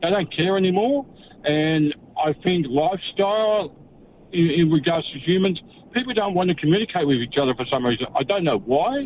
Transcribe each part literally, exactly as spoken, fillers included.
they don't care anymore. And I think lifestyle, in, in regards to humans, people don't want to communicate with each other for some reason. I don't know why.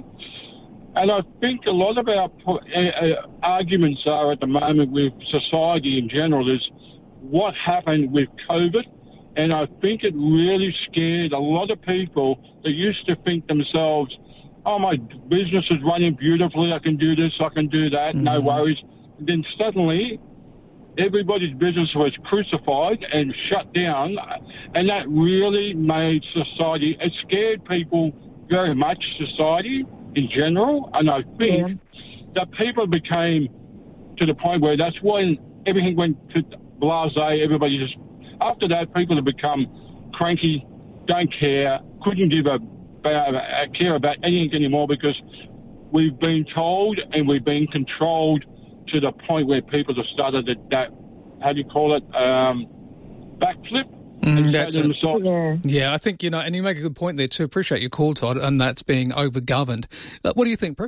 And I think a lot of our uh, uh, arguments are at the moment with society in general is what happened with COVID. And I think it really scared a lot of people that used to think themselves, oh, my business is running beautifully, I can do this, I can do that, mm-hmm. no worries. Then suddenly everybody's business was crucified and shut down, and that really made society, it scared people very much, society in general, and I think yeah. that people became to the point where that's when everything went to blasé, everybody just, after that, people have become cranky, don't care, couldn't give a, a care about anything anymore because we've been told and we've been controlled to the point where people have started that, that how do you call it, um, backflip. Mm, that's it. Yeah. yeah, I think, you know, and you make a good point there too. Appreciate your call, Todd, and that's being overgoverned. Uh, what do you think, Prue?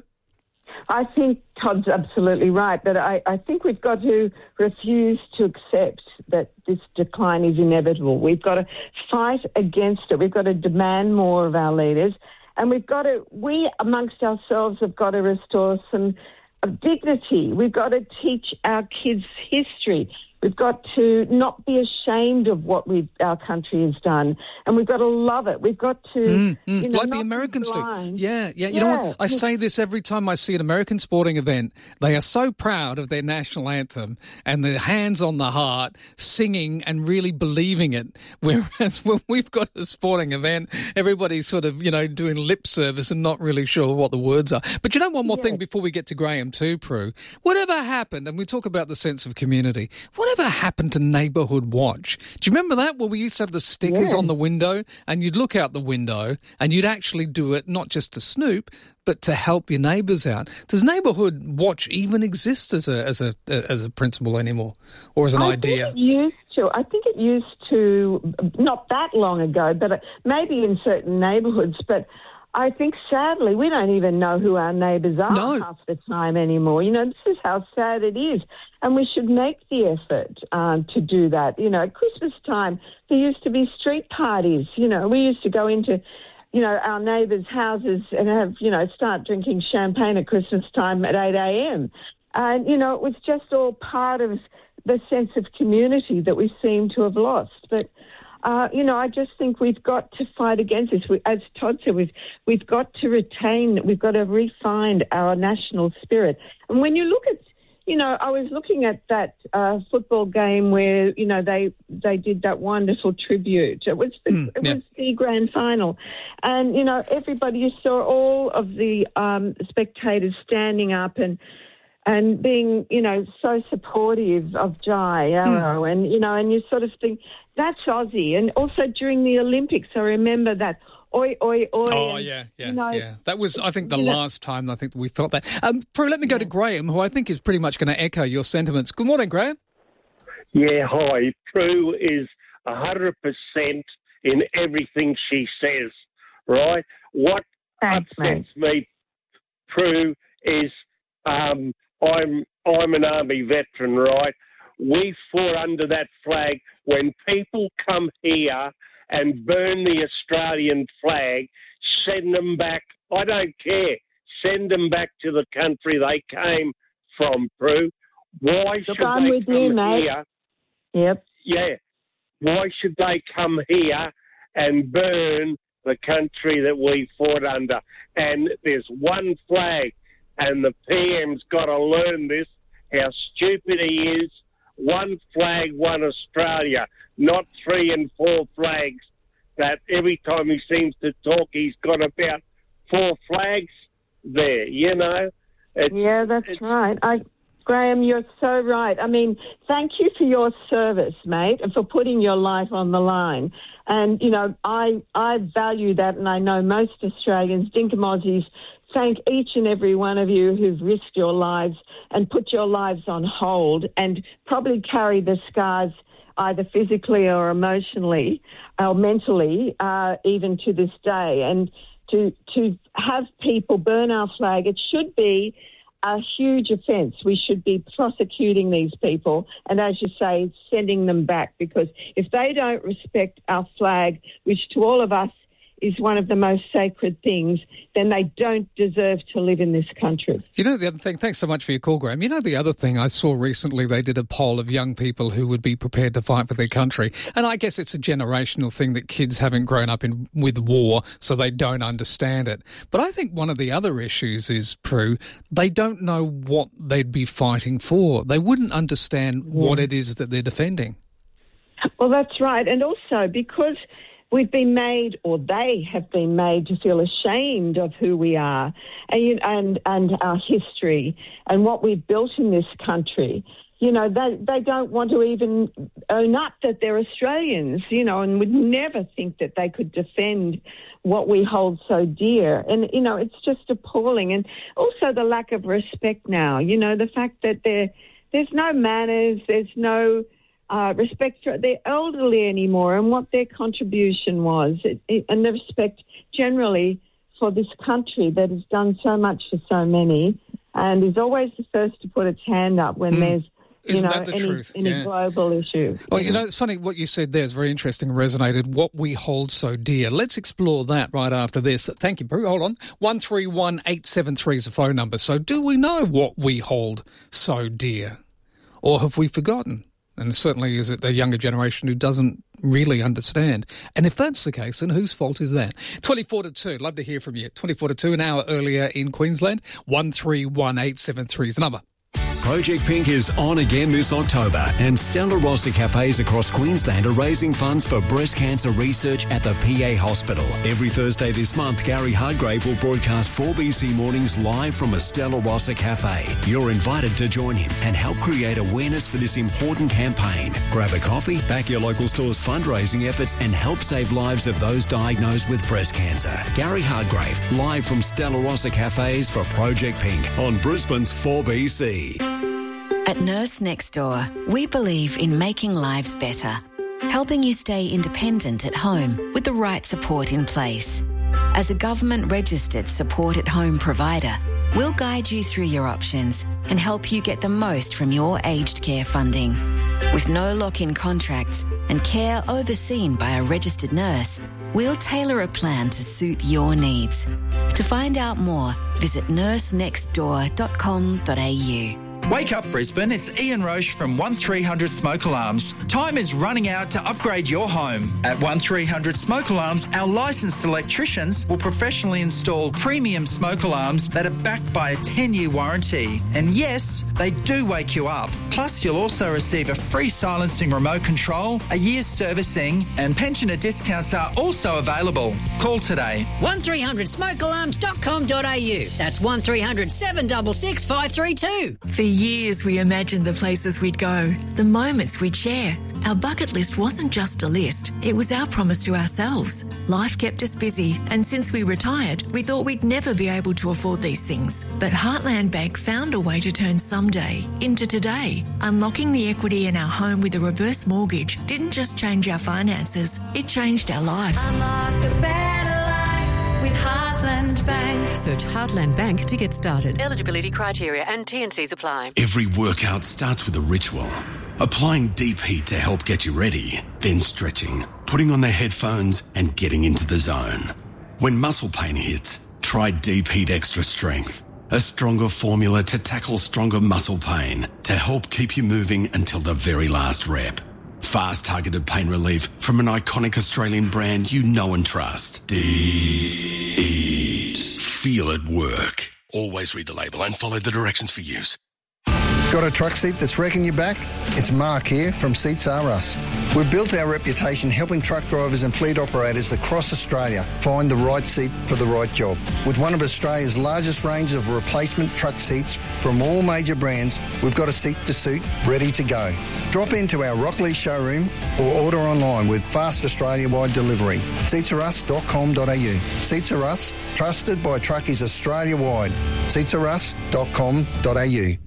I think Todd's absolutely right, but I, I think we've got to refuse to accept that this decline is inevitable. We've got to fight against it. We've got to demand more of our leaders, and we've got to, we amongst ourselves have got to restore some of dignity. We've got to teach our kids history. We've got to not be ashamed of what we've, our country has done, and we've got to love it. We've got to, mm, mm, you know, like the Americans do. Yeah, yeah. You yeah. know what? I say this every time I see an American sporting event. They are so proud of their national anthem and their hands on the heart, singing and really believing it. Whereas when we've got a sporting event, everybody's sort of, you know, doing lip service and not really sure what the words are. But you know, one more yeah. thing before we get to Graham too, Prue. Whatever happened, and we talk about the sense of community. What Whatever happened to Neighbourhood Watch? Do you remember that? Well, we used to have the stickers yeah. on the window, and you'd look out the window, and you'd actually do it not just to snoop, but to help your neighbours out. Does Neighbourhood Watch even exist as a as a as a principle anymore, or as an I idea? Think it used to. I think it used to not that long ago, but maybe in certain neighbourhoods, but. I think, sadly, we don't even know who our neighbours are no. half the time anymore. You know, this is how sad it is. And we should make the effort um, to do that. You know, at Christmas time, there used to be street parties. You know, we used to go into, you know, our neighbours' houses and have, you know, start drinking champagne at Christmas time at eight a.m. And, you know, it was just all part of the sense of community that we seem to have lost. But... Uh, you know, I just think we've got to fight against this. We, as Todd said, we've, we've got to retain, we've got to refine our national spirit. And when you look at, you know, I was looking at that uh, football game where, you know, they they did that wonderful tribute. It was the, mm, yeah. it was the grand final. And, you know, everybody, you saw all of the um, spectators standing up and, and being, you know, so supportive of Jai Arrow. Mm. And, you know, and you sort of think, that's Aussie. And also during the Olympics, I remember that, oi, oi, oi. Oh, and, yeah, yeah, you know, yeah. That was, I think, the last know. time I think we felt that. Um, Prue, let me go yeah. to Graham, who I think is pretty much going to echo your sentiments. Good morning, Graham. Yeah, hi. Prue is one hundred percent in everything she says, right? What Thanks, upsets mate. me, Prue, is um, I'm I'm an Army veteran, right? We fought under that flag. When people come here and burn the Australian flag, send them back. I don't care. Send them back to the country they came from, Prue. Why should Look, I'm they with come you, mate. here? Yep. Yeah. Why should they come here and burn the country that we fought under? And there's one flag, and the P M's got to learn this, how stupid he is. One flag, one Australia, not three and four flags. That every time he seems to talk, he's got about four flags there, you know. It's, yeah, that's it's, right. I, Graham, you're so right. I mean, thank you for your service, mate, and for putting your life on the line. And, you know, I I value that, and I know most Australians, Dinkum Aussies, thank each and every one of you who've risked your lives and put your lives on hold and probably carry the scars either physically or emotionally or mentally, uh, even to this day. And to to have people burn our flag, it should be a huge offence. We should be prosecuting these people and, as you say, sending them back, because if they don't respect our flag, which to all of us is one of the most sacred things, then they don't deserve to live in this country. You know, the other thing, thanks so much for your call, Graham. You know, the other thing I saw recently, they did a poll of young people who would be prepared to fight for their country. And I guess it's a generational thing that kids haven't grown up in with war, so they don't understand it. But I think one of the other issues is, Prue, they don't know what they'd be fighting for. They wouldn't understand yeah. what it is that they're defending. Well, that's right. And also because we've been made, or they have been made, to feel ashamed of who we are and, and and our history and what we've built in this country. You know, they, they don't want to even own up that they're Australians, you know, and would never think that they could defend what we hold so dear. And, you know, it's just appalling. And also the lack of respect now, you know, the fact that there there's no manners, there's no Uh, respect for the elderly anymore and what their contribution was, it, it, and the respect generally for this country that has done so much for so many and is always the first to put its hand up when mm. there's you Isn't know, that the any, truth? any Yeah. global issue. Well, you know, it's funny what you said there is very interesting and resonated. What we hold so dear. Let's explore that right after this. Thank you, Prue. Hold on. one three one eight seven three is the phone number. So do we know what we hold so dear? Or have we forgotten? And certainly is it the younger generation who doesn't really understand. And if that's the case, then whose fault is that? twenty-four to two. Love to hear from you. twenty-four to two, an hour earlier in Queensland. one three one eight seven three is the number. Project Pink is on again this October, and Stella Rossa cafes across Queensland are raising funds for breast cancer research at the P A Hospital. Every Thursday this month, Gary Hardgrave will broadcast four B C Mornings live from a Stella Rossa cafe. You're invited to join him and help create awareness for this important campaign. Grab a coffee, back your local store's fundraising efforts, and help save lives of those diagnosed with breast cancer. Gary Hardgrave, live from Stella Rossa cafes for Project Pink on Brisbane's four B C. At Nurse Next Door, we believe in making lives better, helping you stay independent at home with the right support in place. As a government-registered support-at-home provider, we'll guide you through your options and help you get the most from your aged care funding. With no lock-in contracts and care overseen by a registered nurse, we'll tailor a plan to suit your needs. To find out more, visit nurse next door dot com dot a u. Wake up Brisbane, it's Ian Roche from one three hundred Smoke Alarms. Time is running out to upgrade your home. At one three hundred Smoke Alarms, our licensed electricians will professionally install premium smoke alarms that are backed by a ten-year warranty. And yes, they do wake you up. Plus, you'll also receive a free silencing remote control, a year's servicing, and pensioner discounts are also available. Call today. one three hundred smoke alarms dot com dot a u. That's one three hundred seven six six five three two. For years we imagined the places we'd go, the moments we'd share. Our bucket list wasn't just a list, it was our promise to ourselves. Life kept us busy, and since we retired, we thought we'd never be able to afford these things. But Heartland Bank found a way to turn someday into today. Unlocking the equity in our home with a reverse mortgage didn't just change our finances, it changed our life. Unlock a better life with Heartland Bank. Search Heartland Bank to get started. Eligibility criteria and T and Cs apply. Every workout starts with a ritual. Applying deep heat to help get you ready, then stretching, putting on the headphones and getting into the zone. When muscle pain hits, try Deep Heat Extra Strength, a stronger formula to tackle stronger muscle pain to help keep you moving until the very last rep. Fast targeted pain relief from an iconic Australian brand you know and trust. Deep Heat. Feel it work. Always read the label and follow the directions for use. Got a truck seat that's wrecking your back? It's Mark here from Seats R Us. We've built our reputation helping truck drivers and fleet operators across Australia find the right seat for the right job. With one of Australia's largest ranges of replacement truck seats from all major brands, we've got a seat to suit ready to go. Drop into our Rockley showroom or order online with fast Australia-wide delivery. seats r us dot com dot a u. Seats R Us, trusted by truckies Australia-wide. seats r us dot com dot a u.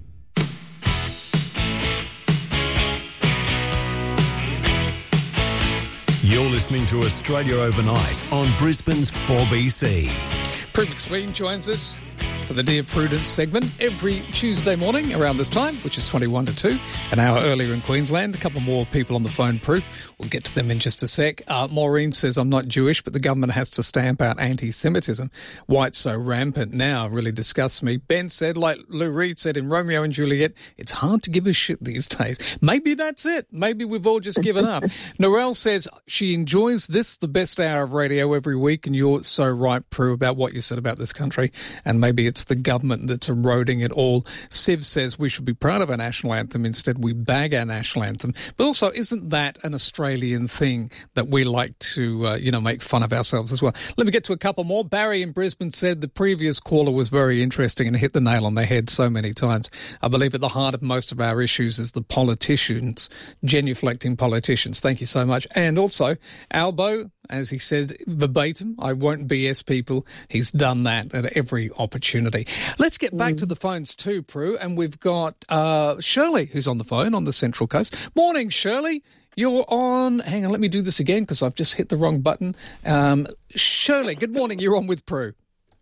You're listening to Australia Overnight on Brisbane's four B C. Prue McSween joins us. for the Dear Prudence segment every Tuesday morning around this time, which is twenty-one to two, an hour earlier in Queensland. A couple more people on the phone, Prue. We'll get to them in just a sec. Uh, Maureen says, I'm not Jewish, but the government has to stamp out anti-Semitism. Why it's so rampant now really disgusts me. Ben said, like Lou Reed said in Romeo and Juliet, it's hard to give a shit these days. Maybe that's it. Maybe we've all just given up. Norelle says she enjoys this, the best hour of radio every week, and you're so right, Prue, about what you said about this country, and maybe it's the government that's eroding it all. Siv says we should be proud of our national anthem. Instead, we bag our national anthem. But also, isn't that an Australian thing that we like to, uh, you know, make fun of ourselves as well? Let me get to a couple more. Barry in Brisbane said the previous caller was very interesting and hit the nail on the head so many times. I believe at the heart of most of our issues is the politicians, genuflecting politicians. Thank you so much. And also, Albo, as he said verbatim, I won't B S people. He's done that at every opportunity. Let's get back mm. to the phones too, Prue, and we've got uh, Shirley, who's on the phone on the Central Coast. Morning, Shirley. You're on... Hang on, let me do this again because I've just hit the wrong button. Um, Shirley, good morning. You're on with Prue.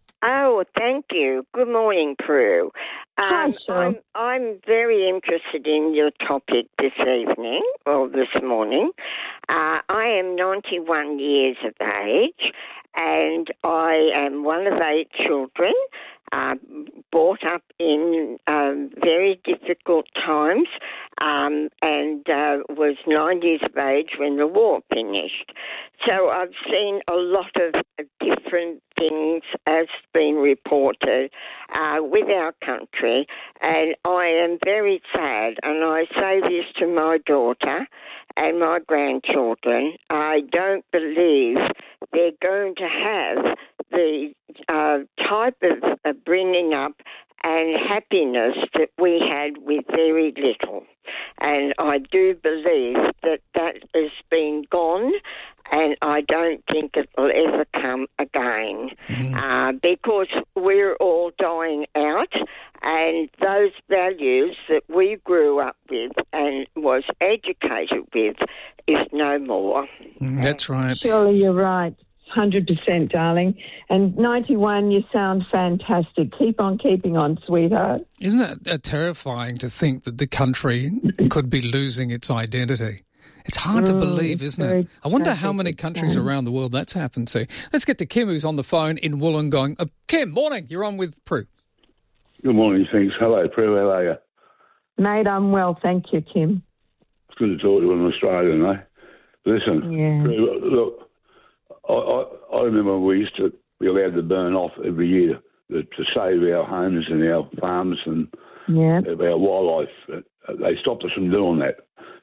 Oh, thank you. Good morning, Prue. Um, Hi, I'm, I'm very interested in your topic this evening, or this morning. Uh, I am ninety-one years of age, and I am one of eight children, uh, brought up in um, very difficult times, um, and uh, was nine years of age when the war finished. So I've seen a lot of different things as been reported uh, with our country, and I am very sad, and I say this to my daughter and my grandchildren. I don't believe they're going to have the uh, type of uh, bringing up and happiness that we had with very little. And I do believe that that has been gone, and I don't think it will ever come again mm. uh, because we're all dying out, and those values that we grew up with and was educated with is no more. Mm, that's right. Surely you're right. one hundred percent, darling. And ninety-one, you sound fantastic. Keep on keeping on, sweetheart. Isn't it uh, terrifying to think that the country could be losing its identity? It's hard to believe, isn't it? I wonder how many countries around the world that's happened to. Let's get to Kim, who's on the phone in Wollongong. Uh, Kim, morning. You're on with Prue. Good morning, thanks. Hello, Prue. How are you? Mate, I'm well, thank you, Kim. It's good to talk to an Australian, eh? Listen, yeah. Prue, look, I, I, I remember we used to be allowed to burn off every year to, to save our homes and our farms and yeah. our wildlife. They stopped us from doing that.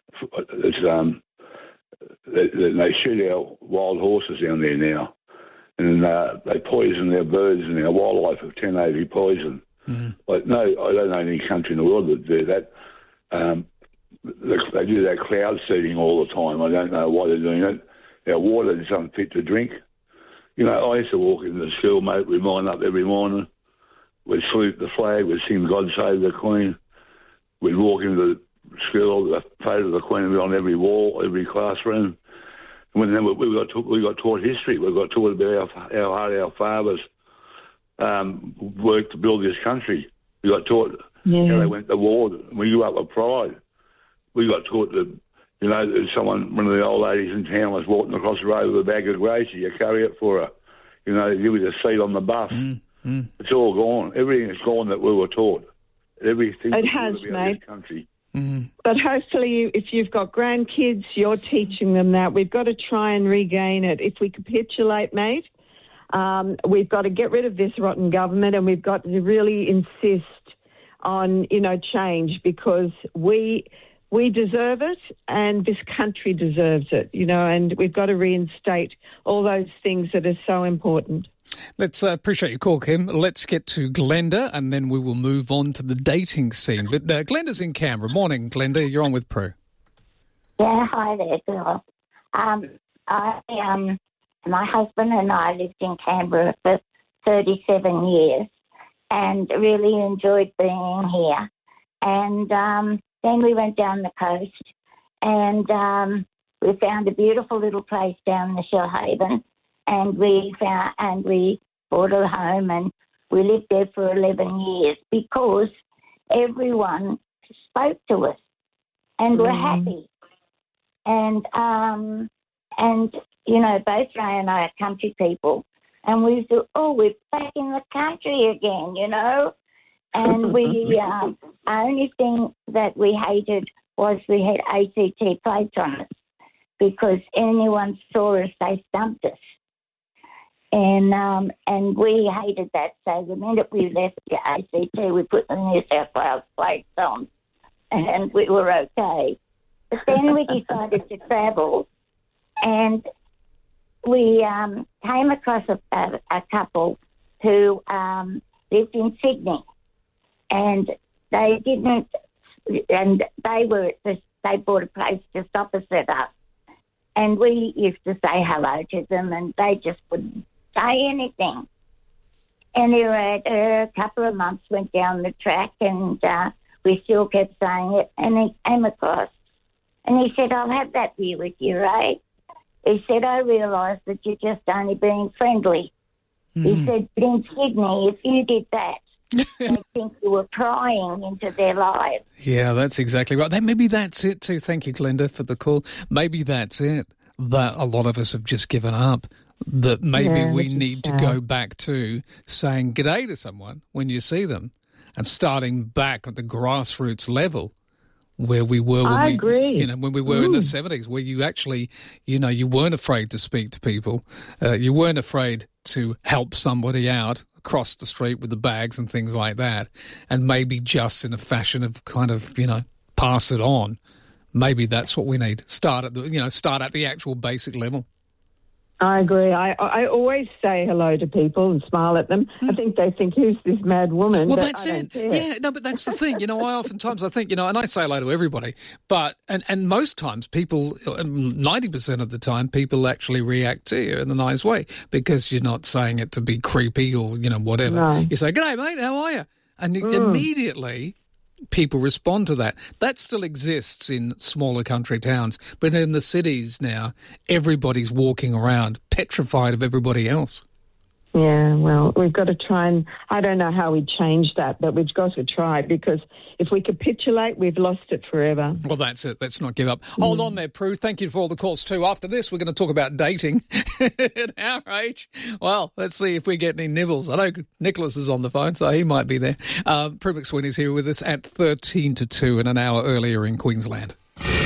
It's, um, they, they shoot our wild horses down there now, and uh, they poison our birds and our wildlife with ten A V poison. Mm. Like, no, I don't know any country in the world that do that. Um, they, they do that cloud seeding all the time. I don't know why they're doing it. Our water is unfit to drink. You know, I used to walk into the school, mate. We'd line up every morning. We'd salute the flag. We'd sing God Save the Queen. We'd walk into the school, the photo of the Queen would be on every wall, every classroom. And when we, we got taught, we got taught history. We got taught about how, how hard our fathers um, worked to build this country. We got taught yeah. how they went to war. We grew up with pride. We got taught that, you know, that someone, one of the old ladies in town was walking across the road with a bag of groceries. You carry it for her. You know, you with a seat on the bus. Mm, mm. It's all gone. Everything is gone that we were taught. Everything it has, about mate. This country. Mm-hmm. But hopefully, if you've got grandkids, you're teaching them that. We've got to try and regain it. If we capitulate, mate, um, we've got to get rid of this rotten government, and we've got to really insist on, you know, change, because we we deserve it, and this country deserves it, you know, and we've got to reinstate all those things that are so important. Let's uh, appreciate your call, Kim. Let's get to Glenda, and then we will move on to the dating scene. But uh, Glenda's in Canberra. Morning, Glenda. You're on with Prue. Yeah, hi there, girls. Um, I um, my husband and I lived in Canberra for thirty-seven years, and really enjoyed being here. And um, then we went down the coast, and um, we found a beautiful little place down in the Shellhaven. And we found, and we bought a home, and We lived there for eleven years because everyone spoke to us and were Mm. happy. And, um, and you know, both Ray and I are country people, and we thought, oh, we're back in the country again, you know. And we, uh, only thing that we hated was we had A C T plates on us, because anyone saw us, they stumped us. And um, and we hated that. So the minute we left the A C T, we put the New South Wales plates on, and we were okay. But then we decided to travel, and we um, came across a, a, a couple who um, lived in Sydney, and they didn't, and they were they bought a place just opposite us, and we used to say hello to them, and they just wouldn't say anything. Anyway, a couple of months went down the track, and uh, we still kept saying it, and he came across, and he said, I'll have that beer with you, Ray. He said, I realise that you're just only being friendly. Mm. He said, but in Sydney, if you did that, they think you were prying into their lives. Yeah, that's exactly right. That, maybe that's it too. Thank you, Glenda, for the call. Maybe that's it, that a lot of us have just given up, that maybe Yeah, we which is need to sad. go back to saying g'day to someone when you see them and starting back at the grassroots level where we were when I we, agree. you know, when we were in the Mm. seventies, where you actually, you know, you weren't afraid to speak to people. Uh, you weren't afraid to help somebody out across the street with the bags and things like that. And maybe just in a fashion of kind of, you know, pass it on. Maybe that's what we need. Start at the, you know, start at the actual basic level. I agree. I I always say hello to people and smile at them. I think they think, who's this mad woman? Well, but that's I it. don't care. Yeah, no, but that's the thing. You know, I oftentimes I think, you know, and I say hello to everybody, but, and, and most times people, ninety percent of the time, people actually react to you in a nice way because you're not saying it to be creepy or, you know, whatever. No. You say, g'day, mate, how are you? And Mm. immediately people respond to that. That still exists in smaller country towns, but in the cities now, everybody's walking around petrified of everybody else. Yeah, well, we've got to try and, I don't know how we change that, but we've got to try, because if we capitulate, we've lost it forever. Well, that's it. Let's not give up. Hold on there, Prue. Thank you for all the calls too. After this, we're going to talk about dating at our age. Well, let's see if we get any nibbles. I know Nicholas is on the phone, so he might be there. Um, Prue McSweeney's here with us at thirteen to two and an hour earlier in Queensland.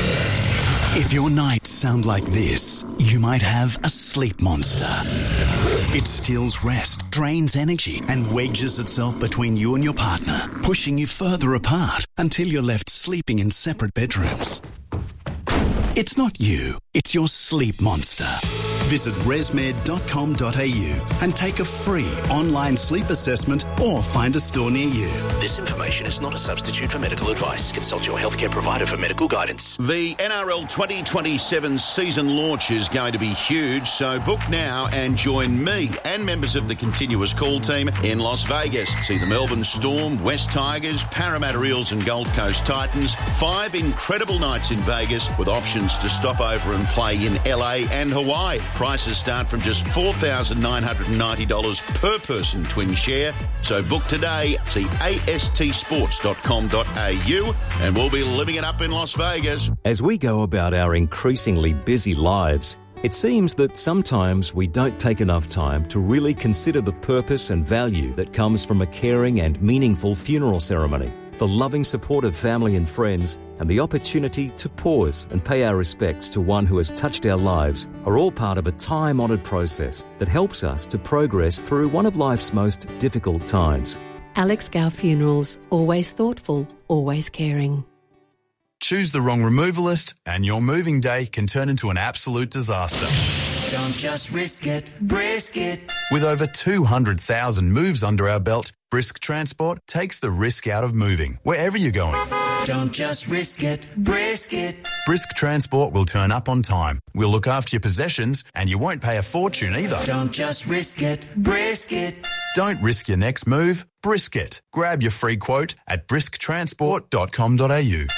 If your nights sound like this, you might have a sleep monster. It steals rest, drains energy, and wedges itself between you and your partner, pushing you further apart until you're left sleeping in separate bedrooms. It's not you, it's your sleep monster. Visit resmed dot com dot a u and take a free online sleep assessment or find a store near you. This information is not a substitute for medical advice. Consult your healthcare provider for medical guidance. The N R L twenty twenty-seven season launch is going to be huge, so book now and join me and members of the continuous call team in Las Vegas. See the Melbourne Storm, West Tigers, Parramatta Eels and Gold Coast Titans. Five incredible nights in Vegas with options to stop over and play in L A and Hawaii. Prices start from just four thousand nine hundred ninety dollars per person twin share. So book today. See a s t sports dot com dot a u and we'll be living it up in Las Vegas. As we go about our increasingly busy lives, it seems that sometimes we don't take enough time to really consider the purpose and value that comes from a caring and meaningful funeral ceremony. The loving support of family and friends and the opportunity to pause and pay our respects to one who has touched our lives are all part of a time-honoured process that helps us to progress through one of life's most difficult times. Alex Gow Funerals. Always thoughtful, always caring. Choose the wrong removalist and your moving day can turn into an absolute disaster. Don't just risk it, brisk it. With over two hundred thousand moves under our belt, Brisk Transport takes the risk out of moving, wherever you're going. Don't just risk it, brisk it. Brisk Transport will turn up on time. We'll look after your possessions and you won't pay a fortune either. Don't just risk it, brisk it. Don't risk your next move, brisk it. Grab your free quote at brisk transport dot com dot a u.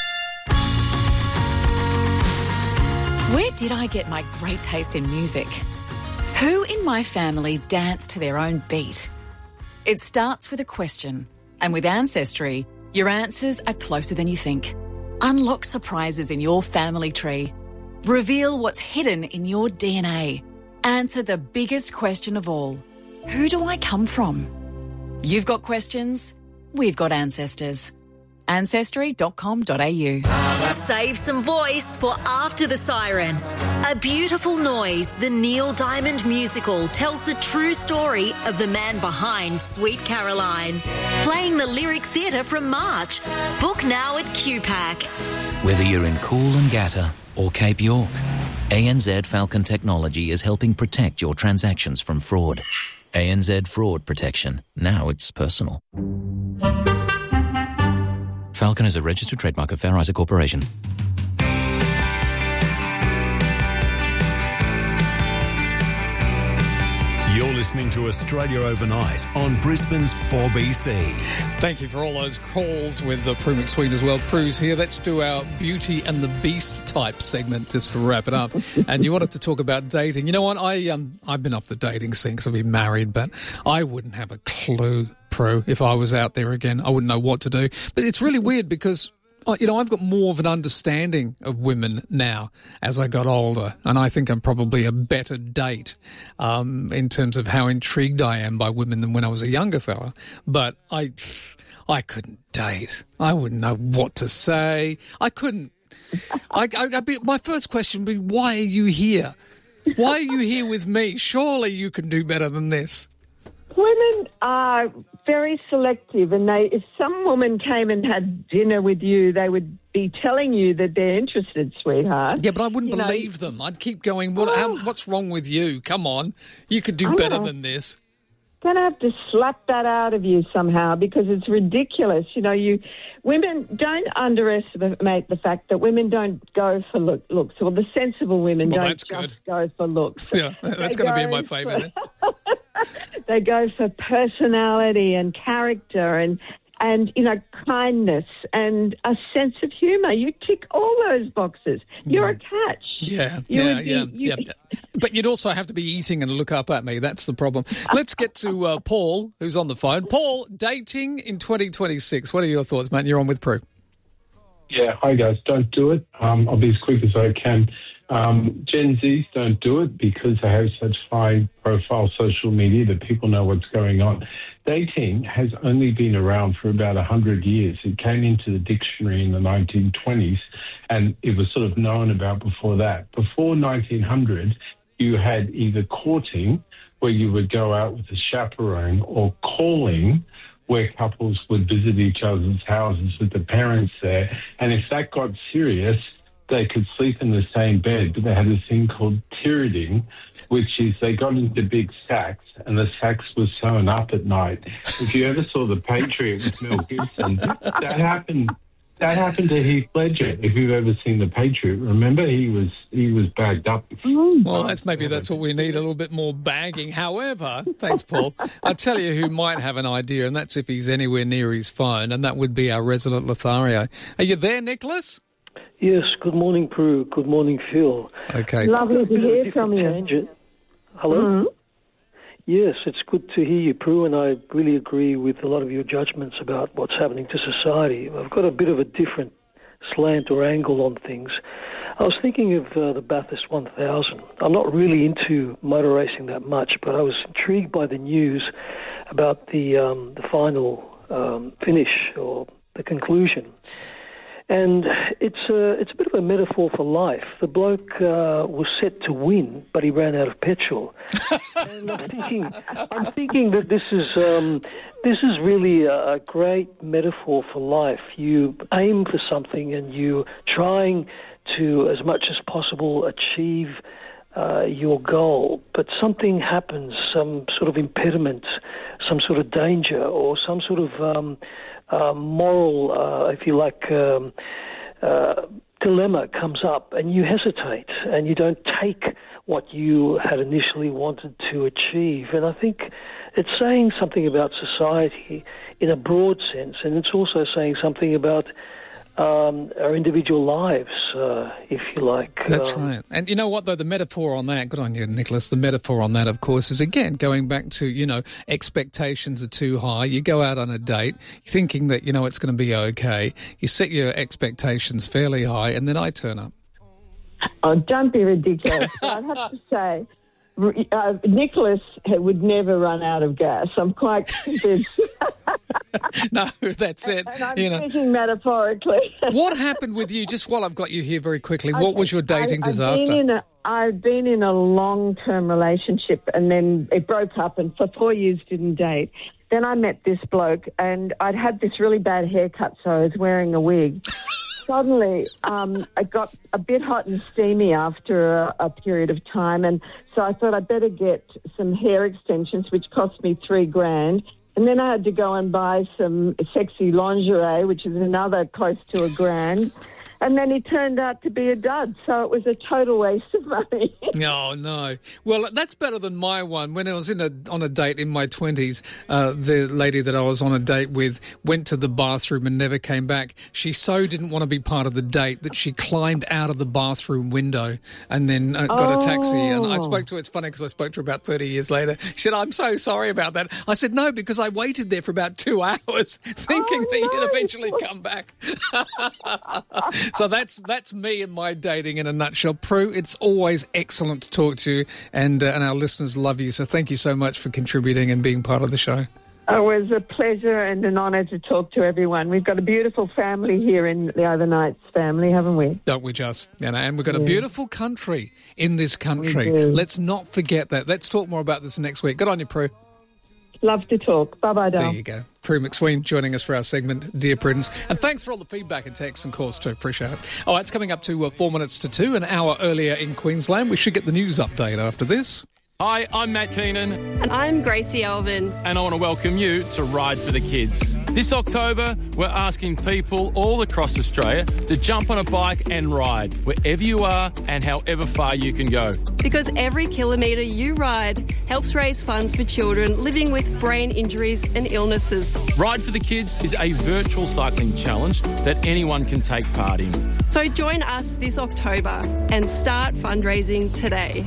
Where did I get my great taste in music? Who in my family danced to their own beat? It starts with a question. And with Ancestry, your answers are closer than you think. Unlock surprises in your family tree. Reveal what's hidden in your D N A. Answer the biggest question of all. Who do I come from? You've got questions, we've got ancestors. ancestry dot com dot a u. Save some voice for After the Siren. A Beautiful Noise, the Neil Diamond musical, tells the true story of the man behind Sweet Caroline. Playing the Lyric Theatre from March. Book now at Q PAC. Whether you're in Coolangatta or Cape York, A N Z Falcon Technology is helping protect your transactions from fraud. A N Z Fraud Protection. Now it's personal. Falcon is a registered trademark of Fair Isaac Corporation. You're listening to Australia Overnight on Brisbane's four B C. Thank you for all those calls with the Prue McSween as well. Prue's here. Let's do our Beauty and the Beast type segment just to wrap it up. And you wanted to talk about dating. You know what? I, um, I've been off the dating scene because I've been married, but I wouldn't have a clue, Prue, if I was out there again. I wouldn't know what to do. But it's really weird because, you know, I've got more of an understanding of women now as I got older, and I think I'm probably a better date um, in terms of how intrigued I am by women than when I was a younger fella. But I, I couldn't date. I wouldn't know what to say. I couldn't. I, I, I'd be, my first question would be, why are you here? Why are you here with me? Surely you can do better than this. Women are very selective, and they, if some woman came and had dinner with you, they would be telling you that they're interested, sweetheart. Yeah, but I wouldn't you believe know. them. I'd keep going, what, Oh. how, what's wrong with you? Come on. You could do I better know. than this. Going to have to slap that out of you somehow because it's ridiculous. You know, you women don't underestimate the fact that women don't go for look, looks. Well, the sensible women Well, don't that's just good. go for looks. Yeah, that's They going to be in go my favour. for- They go for personality and character and, and, you know, kindness and a sense of humour. You tick all those boxes. You're a catch. Yeah, You yeah, would be- yeah, you- yeah. But you'd also have to be eating and look up at me. That's the problem. Let's get to uh, Paul, who's on the phone. Paul, dating in twenty twenty-six. What are your thoughts, mate? You're on with Prue. Yeah, hi guys. Don't do it. Um, I'll be as quick as I can. Um, Gen Zs don't do it because they have such high profile social media that people know what's going on. Dating has only been around for about one hundred years. It came into the dictionary in the nineteen twenties and it was sort of known about before that. Before nineteen hundred, you had either courting, where you would go out with a chaperone, or calling, where couples would visit each other's houses with the parents there. And if that got serious, they could sleep in the same bed, but they had this thing called tiriting, which is they got into big sacks, and the sacks were sewn up at night. If you ever saw The Patriot with Mel Gibson, that happened. That happened to Heath Ledger. If you've ever seen The Patriot, remember he was he was bagged up. Well, that's maybe that's what we need, a little bit more bagging. However, thanks, Paul. I'll tell you who might have an idea, and that's if he's anywhere near his phone, and that would be our resident Lothario. Are you there, Nicholas? Yes, good morning, Prue. Good morning, Phil. Okay. Lovely to hear from you. Tangent. Hello? Mhm. Yes, it's good to hear you, Prue, and I really agree with a lot of your judgments about what's happening to society. I've got a bit of a different slant or angle on things. I was thinking of uh, the Bathurst one thousand. I'm not really into motor racing that much, but I was intrigued by the news about the, um, the final um, finish or the conclusion. And it's a, it's a bit of a metaphor for life. The bloke uh, was set to win, but he ran out of petrol. And I'm thinking, I'm thinking that this is um, this is really a, a great metaphor for life. You aim for something, and you're trying to, as much as possible, achieve uh, your goal. But something happens, some sort of impediment, some sort of danger, or some sort of um, Uh, moral, uh, if you like, um, uh, dilemma comes up, and you hesitate and you don't take what you had initially wanted to achieve. And I think it's saying something about society in a broad sense, and it's also saying something about um, our individual lives, uh, if you like. That's um, right. And you know what, though, the metaphor on that, good on you, Nicholas, the metaphor on that, of course, is, again, going back to, you know, expectations are too high. You go out on a date thinking that, you know, it's going to be okay. You set your expectations fairly high, and then I turn up. Oh, don't be ridiculous. But I'd have to say, uh, Nicholas would never run out of gas. I'm quite convinced. No, that's it. And I'm you know. speaking metaphorically. What happened with you, just while I've got you here very quickly, what Okay, was your dating I, I've disaster? Been in a, I've been in a long-term relationship, and then it broke up, and for four years didn't date. Then I met this bloke, and I'd had this really bad haircut, so I was wearing a wig. Suddenly, um, I got a bit hot and steamy after a, a period of time, and so I thought I'd better get some hair extensions, which cost me three grand. And then I had to go and buy some sexy lingerie, which is another close to a grand. And then he turned out to be a dud, so it was a total waste of money. Oh, no. Well, that's better than my one. When I was in a, on a date in my twenties, uh, the lady that I was on a date with went to the bathroom and never came back. She so didn't want to be part of the date that she climbed out of the bathroom window and then uh, got Oh. a taxi. And I spoke to her. It's funny because I spoke to her about thirty years later. She said, I'm so sorry about that. I said, no, because I waited there for about two hours thinking Oh, that no. you'd eventually come back. So that's that's me and my dating in a nutshell. Prue, it's always excellent to talk to you, and, uh, and our listeners love you. So thank you so much for contributing and being part of the show. It was a pleasure and an honour to talk to everyone. We've got a beautiful family here in the Overnights family, haven't we? Don't we just? You know, and we've got Yeah. a beautiful country in this country. We do. Let's not forget that. Let's talk more about this next week. Good on you, Prue. Love to talk. Bye-bye, Dale. There you go. Prue McSween joining us for our segment, Dear Prudence. And thanks for all the feedback and texts and calls too. Appreciate it. All right, it's coming up to uh, four minutes to two, an hour earlier in Queensland. We should get the news update after this. Hi, I'm Matt Keenan. And I'm Gracie Elvin. And I want to welcome you to Ride for the Kids. This October, we're asking people all across Australia to jump on a bike and ride wherever you are and however far you can go. Because every kilometre you ride helps raise funds for children living with brain injuries and illnesses. Ride for the Kids is a virtual cycling challenge that anyone can take part in. So join us this October and start fundraising today.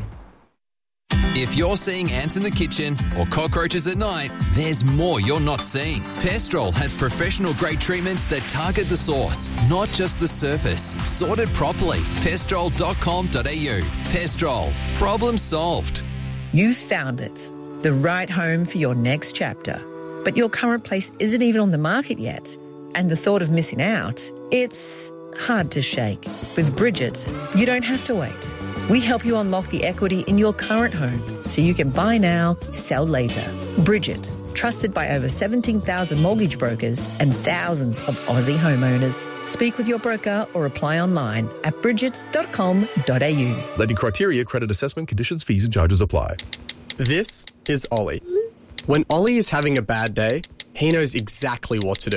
If you're seeing ants in the kitchen or cockroaches at night, there's more you're not seeing. Pestrol has professional-grade treatments that target the source, not just the surface. Sorted properly. pestrol dot com dot a u. Pestrol. Problem solved. You've found it. The right home for your next chapter. But your current place isn't even on the market yet. And the thought of missing out, it's hard to shake. With Bridget, you don't have to wait. We help you unlock the equity in your current home so you can buy now, sell later. Bridget, trusted by over seventeen thousand mortgage brokers and thousands of Aussie homeowners. Speak with your broker or apply online at bridget dot com dot a u. Lending criteria, credit assessment, conditions, fees and charges apply. This is Ollie. When Ollie is having a bad day, he knows exactly what to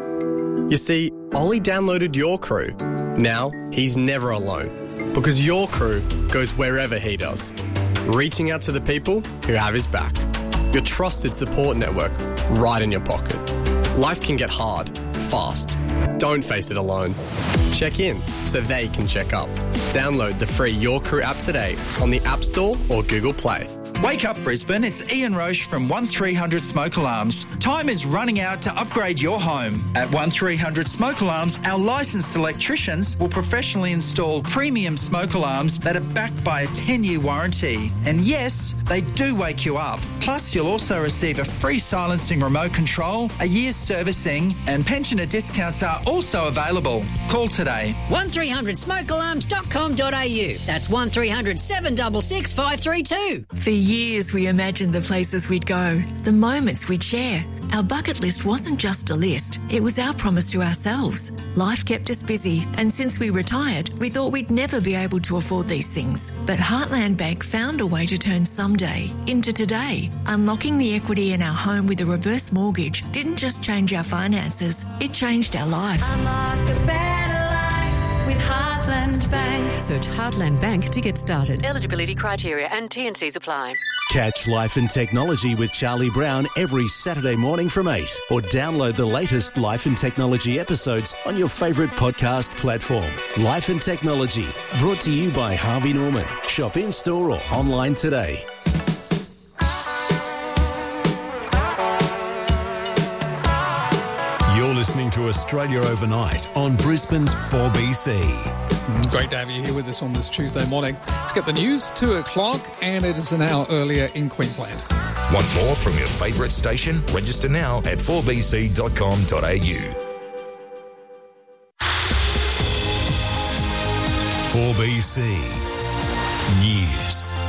do. You see, Ollie downloaded Your Crew. Now he's never alone because Your Crew goes wherever he does, reaching out to the people who have his back. Your trusted support network right in your pocket. Life can get hard, fast. Don't face it alone. Check in so they can check up. Download the free Your Crew app today on the App Store or Google Play. Wake up, Brisbane. It's Ian Roche from one three hundred Smoke Alarms. Time is running out to upgrade your home. At one three hundred Smoke Alarms, our licensed electricians will professionally install premium smoke alarms that are backed by a ten-year warranty. And yes, they do wake you up. Plus, you'll also receive a free silencing remote control, a year's servicing, and pensioner discounts are also available. Call today. one three hundred smoke alarms dot com dot a u. That's one three hundred seven six six five three two. For years, we imagined the places we'd go, the moments we'd share. Our bucket list wasn't just a list, it was our promise to ourselves. Life kept us busy, and since we retired, we thought we'd never be able to afford these things. But Heartland Bank found a way to turn someday into today. Unlocking the equity in our home with a reverse mortgage didn't just change our finances, it changed our life. Unlock a better life with Heartland. Heartland Bank. Search Heartland Bank to get started. Eligibility criteria and T and Cs apply. Catch Life and Technology with Charlie Brown every Saturday morning from eight, or download the latest Life and Technology episodes on your favourite podcast platform. Life and Technology, brought to you by Harvey Norman. Shop in-store or online today. You're listening to Australia Overnight on Brisbane's four B C. Great to have you here with us on this Tuesday morning. Let's get the news, two o'clock, and it is an hour earlier in Queensland. Want more from your favourite station? Register now at four b c dot com dot a u. four B C News.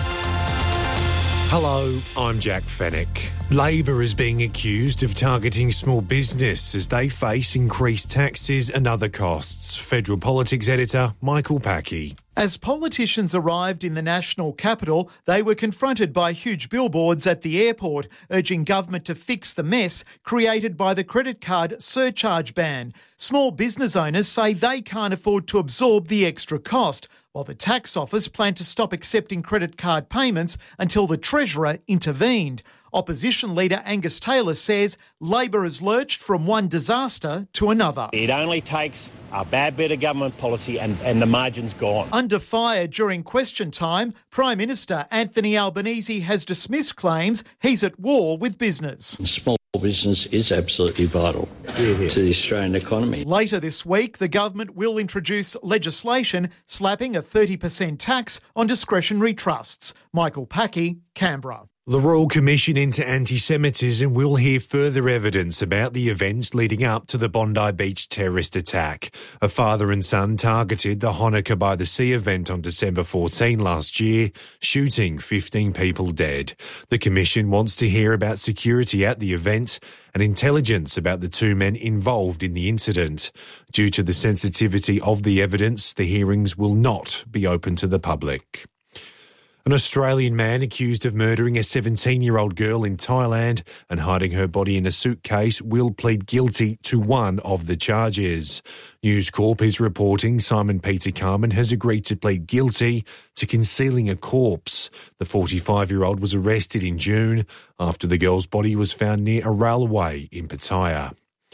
Hello, I'm Jack Fennick. Labor is being accused of targeting small business as they face increased taxes and other costs. Federal Politics editor Michael Packey. As politicians arrived in the national capital, they were confronted by huge billboards at the airport urging government to fix the mess created by the credit card surcharge ban. Small business owners say they can't afford to absorb the extra cost, while the tax office planned to stop accepting credit card payments until the Treasurer intervened. Opposition leader Angus Taylor says Labor has lurched from one disaster to another. It only takes a bad bit of government policy and, and the margin's gone. Under fire during question time, Prime Minister Anthony Albanese has dismissed claims he's at war with business. Small business is absolutely vital to the Australian economy. Later this week, the government will introduce legislation slapping a thirty percent tax on discretionary trusts. Michael Packey, Canberra. The Royal Commission into Anti-Semitism will hear further evidence about the events leading up to the Bondi Beach terrorist attack. A father and son targeted the Hanukkah by the Sea event on December fourteenth last year, shooting fifteen people dead. The Commission wants to hear about security at the event and intelligence about the two men involved in the incident. Due to the sensitivity of the evidence, the hearings will not be open to the public. An Australian man accused of murdering a seventeen-year-old girl in Thailand and hiding her body in a suitcase will plead guilty to one of the charges. News Corp is reporting Simon Peter Carman has agreed to plead guilty to concealing a corpse. The forty-five-year-old was arrested in June after the girl's body was found near a railway in Pattaya.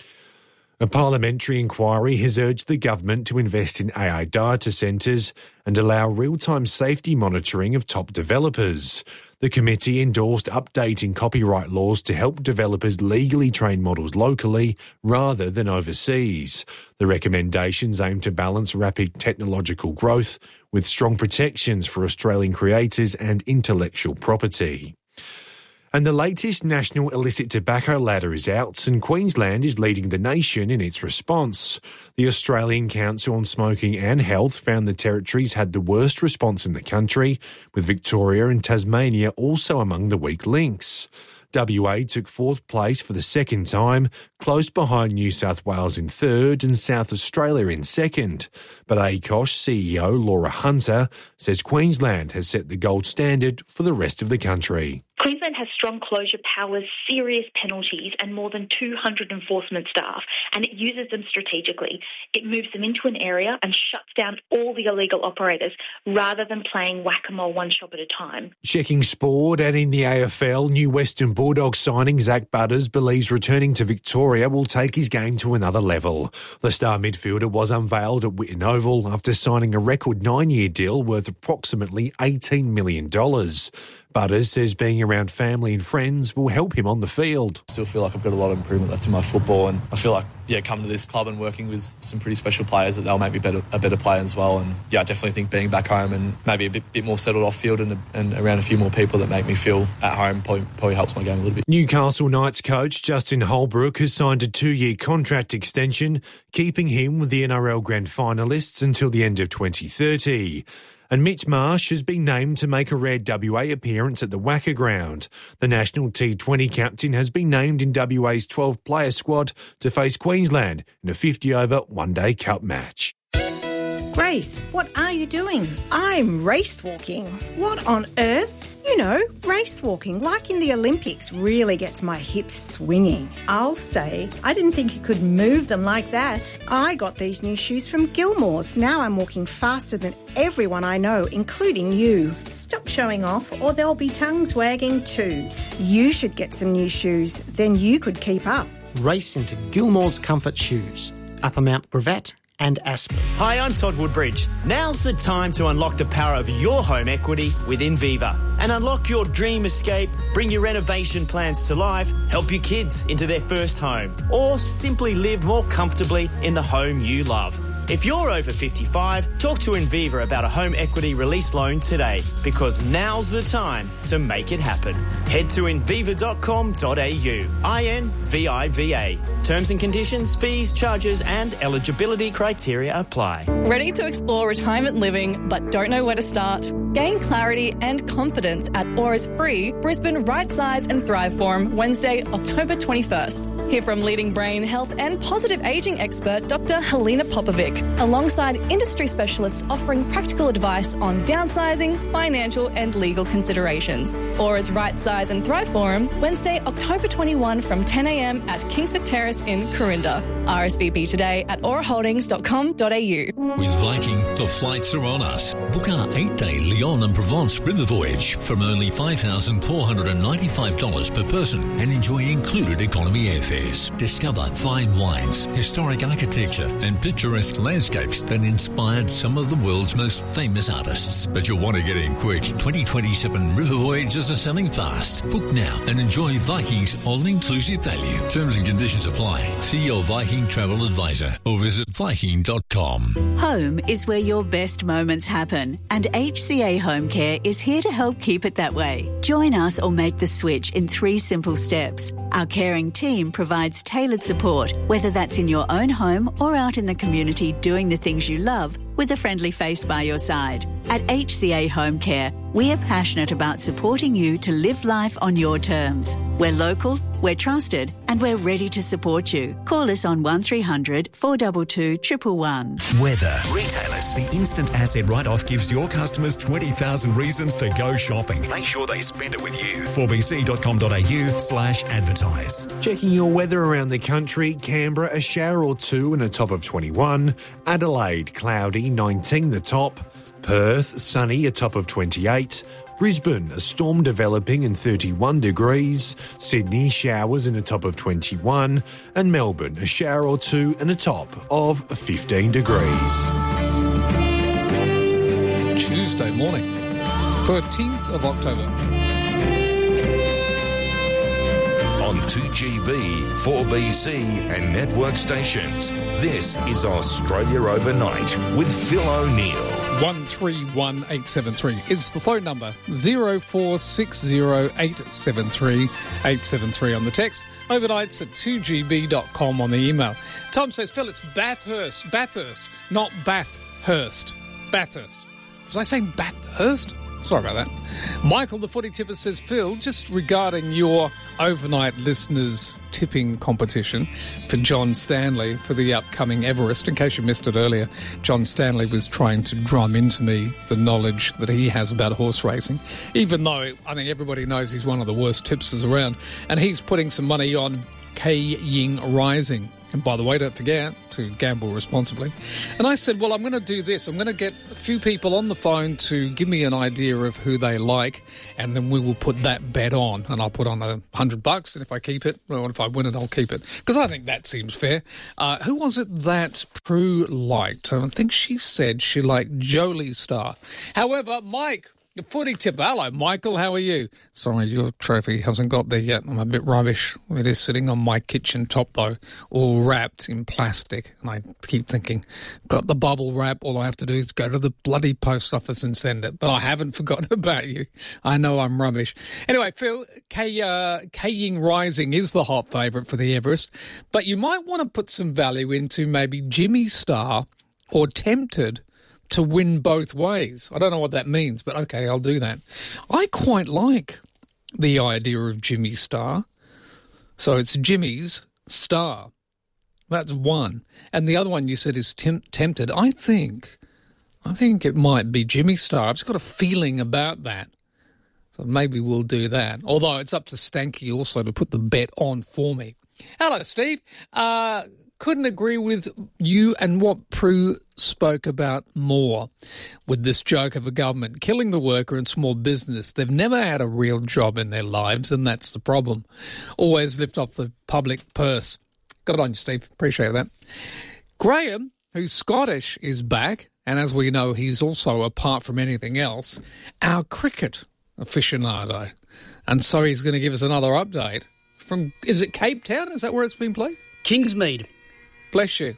A parliamentary inquiry has urged the government to invest in A I data centres and allow real-time safety monitoring of top developers. The committee endorsed updating copyright laws to help developers legally train models locally rather than overseas. The recommendations aim to balance rapid technological growth with strong protections for Australian creators and intellectual property. And the latest national illicit tobacco ladder is out, and Queensland is leading the nation in its response. The Australian Council on Smoking and Health found the territories had the worst response in the country, with Victoria and Tasmania also among the weak links. W A took fourth place for the second time, close behind New South Wales in third and South Australia in second. But A C O S C E O Laura Hunter says Queensland has set the gold standard for the rest of the country. Queensland has strong closure powers, serious penalties and more than two hundred enforcement staff, and it uses them strategically. It moves them into an area and shuts down all the illegal operators rather than playing whack-a-mole one shop at a time. Checking sport, and in the A F L, new Western Bulldogs signing Zach Butters believes returning to Victoria will take his game to another level. The star midfielder was unveiled at Whitten Oval after signing a record nine-year deal worth approximately eighteen million dollars. Butters says being around family and friends will help him on the field. I still feel like I've got a lot of improvement left in my football, and I feel like, yeah, coming to this club and working with some pretty special players, that they'll make me better, a better player as well. And yeah, I definitely think being back home and maybe a bit, bit more settled off field and, and around a few more people that make me feel at home probably, probably helps my game a little bit. Newcastle Knights coach Justin Holbrook has signed a two-year contract extension, keeping him with the N R L Grand Finalists until the end of twenty thirty. And Mitch Marsh has been named to make a rare W A appearance at the Wacker Ground. The national T twenty captain has been named in W A's twelve-player squad to face Queensland in a fifty-over one-day cup match. Grace, what are you doing? I'm race walking. What on earth? You You know, race walking, like in the Olympics, really gets my hips swinging. I'll say, I didn't think you could move them like that. I got these new shoes from Gilmore's. Now I'm walking faster than everyone I know, including you. Stop showing off or there'll be tongues wagging too. You should get some new shoes, then you could keep up. Race into Gilmore's Comfort Shoes, Upper Mount Gravatt and Aspen. Hi, I'm Todd Woodbridge. Now's the time to unlock the power of your home equity with Inviva and unlock your dream escape, bring your renovation plans to life, help your kids into their first home, or simply live more comfortably in the home you love. If you're over fifty-five, talk to Inviva about a home equity release loan today, because now's the time to make it happen. Head to inviva dot com dot a u. I N V I V A. Terms and conditions, fees, charges and eligibility criteria apply. Ready to explore retirement living but don't know where to start? Gain clarity and confidence at Aura's free Brisbane Right Size and Thrive Forum Wednesday, October twenty-first. Hear from leading brain health and positive ageing expert Doctor Helena Popovic, alongside industry specialists offering practical advice on downsizing, financial and legal considerations. Aura's Right Size and Thrive Forum Wednesday, October twenty-first from ten a m at Kingsford Terrace in Corinda. R S V P today at aura holdings dot com dot a u. With Viking, the flights are on us. Book our eight-day Lyon and Provence river voyage from only five thousand four hundred ninety-five dollars per person and enjoy included economy airfares. Discover fine wines, historic architecture and picturesque landscapes that inspired some of the world's most famous artists. But you'll want to get in quick. twenty twenty-seven river voyages are selling fast. Book now and enjoy Viking's all-inclusive value. Terms and conditions apply. See your Viking travel advisor or visit viking dot com. Home is where your best moments happen, and H C A Home Care is here to help keep it that way. Join us or make the switch in three simple steps. Our caring team provides tailored support, whether that's in your own home or out in the community doing the things you love with a friendly face by your side. At H C A Home Care, we are passionate about supporting you to live life on your terms. We're local, we're trusted, and we're ready to support you. Call us on one three hundred, four two two, one one one. Weather. Retailers. The instant asset write-off gives your customers twenty thousand reasons to go shopping. Make sure they spend it with you. four b c dot com dot a u slash advertise. Checking your weather around the country, Canberra, a shower or two and a top of twenty-one. Adelaide, cloudy, nineteen the top. Perth, sunny, a top of twenty-eight. Brisbane, a storm developing and thirty-one degrees. Sydney, showers and a top of twenty-one. And Melbourne, a shower or two and a top of fifteen degrees. Tuesday morning, thirteenth of October. On two G B, four B C and network stations, this is Australia Overnight with Phil O'Neill. one three one eight seven three is the phone number. zero four six zero eight seven three eight seven three on the text. Overnights at two g b dot com on the email. Tom says, Phil, it's Bathurst. Bathurst, not Bathurst. Bathurst. Was I saying Bathurst? Sorry about that. Michael, the footy tipper, says, Phil, just regarding your overnight listeners tipping competition for John Stanley for the upcoming Everest. In case you missed it earlier, John Stanley was trying to drum into me the knowledge that he has about horse racing, even though I think everybody knows he's one of the worst tipsters around. And he's putting some money on Kei Ying Rising. And by the way, don't forget to gamble responsibly. And I said, well, I'm going to do this. I'm going to get a few people on the phone to give me an idea of who they like, and then we will put that bet on. And I'll put on a hundred bucks, and if I keep it, or if I win it, I'll keep it. Because I think that seems fair. Uh, who was it that Prue liked? I think she said she liked Jolie Star. However, Mike, the footy tipper. Hello, Michael. How are you? Sorry, your trophy hasn't got there yet. I'm a bit rubbish. It is sitting on my kitchen top, though, all wrapped in plastic. And I keep thinking, got the bubble wrap. All I have to do is go to the bloody post office and send it. But I haven't forgotten about you. I know I'm rubbish. Anyway, Phil, Kei uh, Ying Rising is the hot favourite for the Everest. But you might want to put some value into maybe Jimmy Star or Tempted to win both ways. I don't know what that means, but okay, I'll do that. I quite like the idea of Jimmy Star. So it's Jimmy's Star. That's one. And the other one you said is temp- Tempted. I think, I think it might be Jimmy Star. I've just got a feeling about that. So maybe we'll do that. Although it's up to Stanky also to put the bet on for me. Hello, Steve. Uh, couldn't agree with you and what Prue spoke about more with this joke of a government killing the worker and small business. They've never had a real job in their lives, and that's the problem. Always lift off the public purse. Good on you, Steve. Appreciate that. Graham, who's Scottish, is back, and as we know, he's also, apart from anything else, our cricket aficionado. And so he's going to give us another update from, is it Cape Town? Is that where it's been played? Kingsmead. Bless you.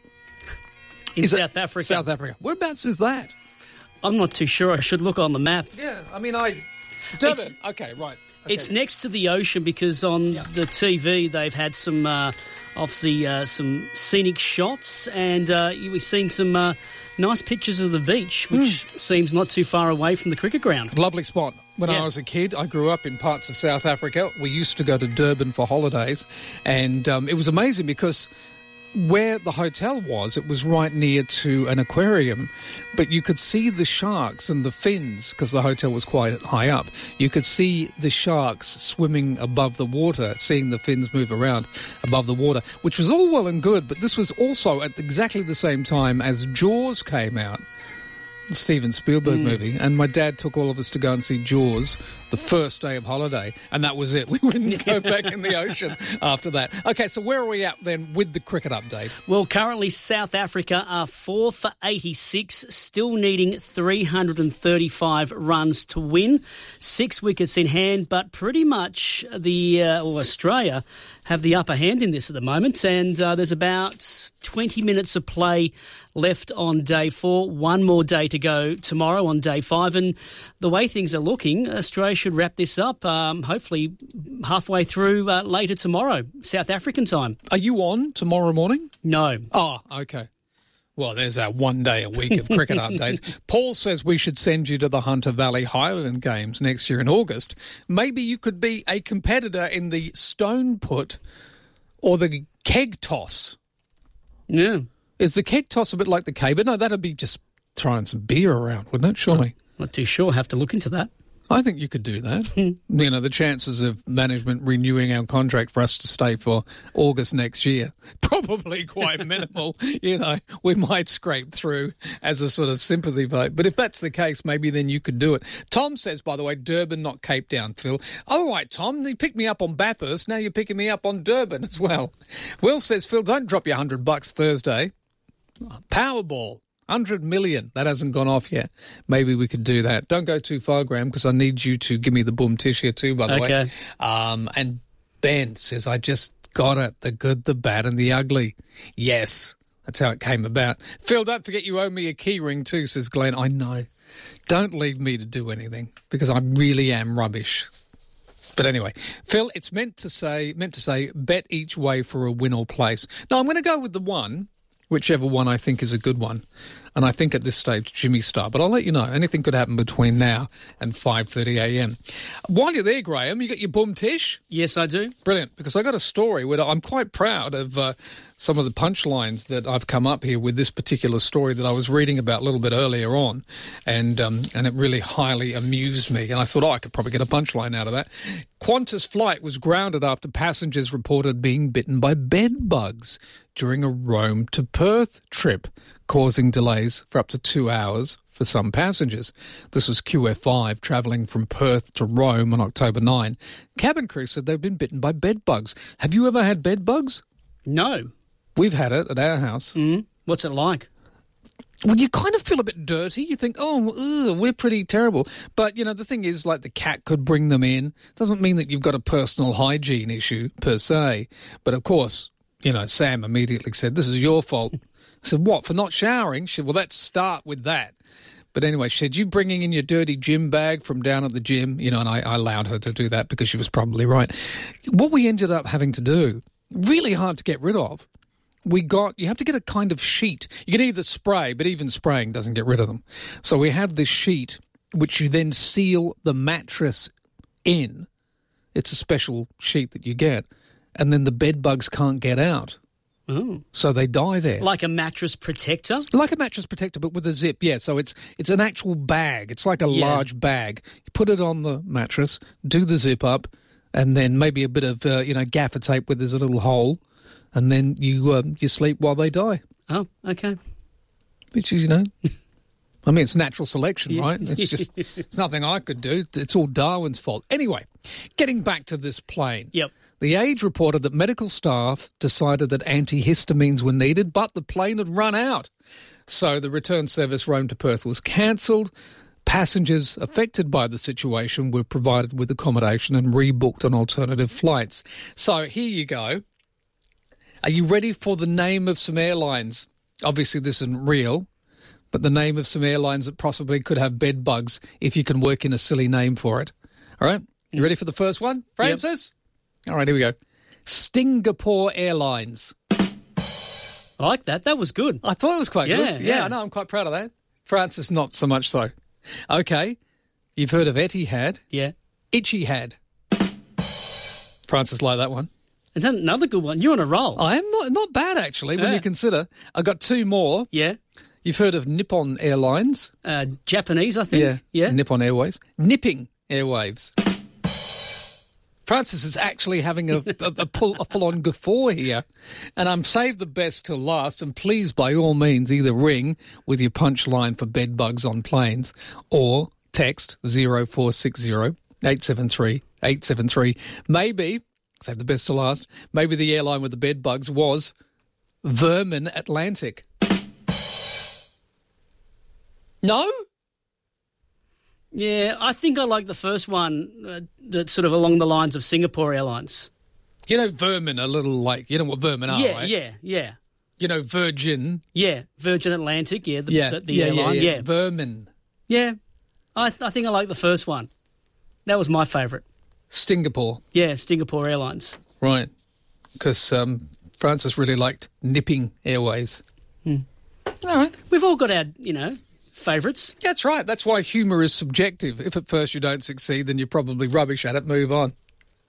In is South it, Africa. South Africa. Whereabouts is that? I'm not too sure. I should look on the map. Yeah, I mean, I... Durban. Okay, right. Okay. It's next to the ocean because on yeah. the T V they've had some, uh, obviously, uh, some scenic shots, and uh, we've seen some uh, nice pictures of the beach, which mm. seems not too far away from the cricket ground. Lovely spot. When yeah. I was a kid, I grew up in parts of South Africa. We used to go to Durban for holidays, and um, it was amazing because where the hotel was, it was right near to an aquarium, but you could see the sharks and the fins because the hotel was quite high up. You could see the sharks swimming above the water, seeing the fins move around above the water, which was all well and good, but this was also at exactly the same time as Jaws came out, the Steven Spielberg mm. movie, and my dad took all of us to go and see Jaws the first day of holiday, and that was it. We wouldn't go back in the ocean after that. Okay, so where are we at then with the cricket update? Well, currently South Africa are four for eighty-six, still needing three hundred thirty-five runs to win. Six wickets in hand, but pretty much the uh, well, Australia have the upper hand in this at the moment, and uh, there's about twenty minutes of play left on day four. One more day to go tomorrow on day five, and the way things are looking, Australia should wrap this up um, hopefully halfway through uh, later tomorrow, South African time. Are you on tomorrow morning? No. Oh, okay. Well, there's our one day a week of cricket updates. Paul says we should send you to the Hunter Valley Highland Games next year in August. Maybe you could be a competitor in the stone put or the keg toss. Yeah. Is the keg toss a bit like the caber? No, that'd be just throwing some beer around, wouldn't it, surely? Not too sure. Have to look into that. I think you could do that. You know, the chances of management renewing our contract for us to stay for August next year, probably quite minimal. You know, we might scrape through as a sort of sympathy vote. But if that's the case, maybe then you could do it. Tom says, by the way, Durban, not Cape Town, Phil. All right, Tom, you picked me up on Bathurst. Now you're picking me up on Durban as well. Will says, Phil, don't drop your hundred bucks Thursday. Powerball. one hundred million. That hasn't gone off yet. Maybe we could do that. Don't go too far, Graham, because I need you to give me the boom tish here too, by the okay. way. Um, and Ben says, I just got it. The good, the bad, and the ugly. Yes, that's how it came about. Phil, don't forget you owe me a key ring too, says Glenn. I know. Don't leave me to do anything because I really am rubbish. But anyway, Phil, it's meant to say, meant to say, bet each way for a win or place. Now, I'm going to go with the one, whichever one I think is a good one. And I think at this stage, Jimmy Star. But I'll let you know. Anything could happen between now and five thirty a m. While you're there, Graham, you got your boom tish? Yes, I do. Brilliant. Because I got a story where I'm quite proud of uh, some of the punchlines that I've come up here with this particular story that I was reading about a little bit earlier on. And um, and it really highly amused me. And I thought, oh, I could probably get a punchline out of that. Qantas flight was grounded after passengers reported being bitten by bed bugs during a Rome to Perth trip, causing delays for up to two hours for some passengers. This was Q F five travelling from Perth to Rome on October ninth. Cabin crew said they've been bitten by bed bugs. Have you ever had bed bugs? No. We've had it at our house. Mm. What's it like? Well, you kind of feel a bit dirty. You think, oh, ugh, we're pretty terrible. But, you know, the thing is, like, the cat could bring them in. Doesn't mean that you've got a personal hygiene issue per se. But, of course, you know, Sam immediately said, this is your fault. I said, what, for not showering? She said, well, let's start with that. But anyway, she said, you bringing in your dirty gym bag from down at the gym? You know, and I, I allowed her to do that because she was probably right. What we ended up having to do, really hard to get rid of, we got, you have to get a kind of sheet. You can either spray, but even spraying doesn't get rid of them. So we have this sheet, which you then seal the mattress in. It's a special sheet that you get. And then the bed bugs can't get out. Oh. So they die there. Like a mattress protector? Like a mattress protector, but with a zip, yeah. So it's it's an actual bag. It's like a Yeah. large bag. You put it on the mattress, do the zip up, and then maybe a bit of, uh, you know, gaffer tape where there's a little hole, and then you um, you sleep while they die. Oh, okay. Which is, you know... I mean, it's natural selection, Yeah. right? It's just, it's nothing I could do. It's all Darwin's fault. Anyway, getting back to this plane. Yep. The Age reported that medical staff decided that antihistamines were needed, but the plane had run out. So the return service Rome to Perth was cancelled. Passengers affected by the situation were provided with accommodation and rebooked on alternative flights. So here you go. Are you ready for the name of some airlines? Obviously, this isn't real. But the name of some airlines that possibly could have bed bugs if you can work in a silly name for it. All right? You ready for the first one, Francis? Yep. All right, here we go. Stingapore Airlines. I like that. That was good. I thought it was quite Yeah, good. Yeah, yeah. I know. I'm quite proud of that. Francis, not so much so. Okay. You've heard of Etihad. Yeah. Itchyhad. Francis like that one. And then another good one. You're on a roll. I am not not bad, actually, when Yeah. you consider. I got two more. Yeah. You've heard of Nippon Airlines. Uh, Japanese, I think. Yeah. Yeah. Nippon Airways. Nipping Airwaves. Francis is actually having a, a, a, pull, a full-on guffaw here. And I'm saved the best till last. And please, by all means, either ring with your punchline for bed bugs on planes or text zero four six zero eight seven three eight seven three. Maybe, save the best till last, maybe the airline with the bed bugs was Vermin Atlantic. No? Yeah, I think I like the first one uh, that's sort of along the lines of Singapore Airlines. You know Vermin, a little like, you know what Vermin are, yeah, right? yeah, yeah. You know Virgin. Yeah, Virgin Atlantic, yeah, the, Yeah, the, the yeah, yeah, airline, yeah. yeah. Vermin. Yeah, I, th- I think I like the first one. That was my favourite. Singapore. Yeah, Singapore Airlines. Right. Because um, Francis really liked Nipping Airways. Hmm. All right. We've all got our, you know, favourites. That's right. That's why humour is subjective. If at first you don't succeed, then you're probably rubbish at it. Move on.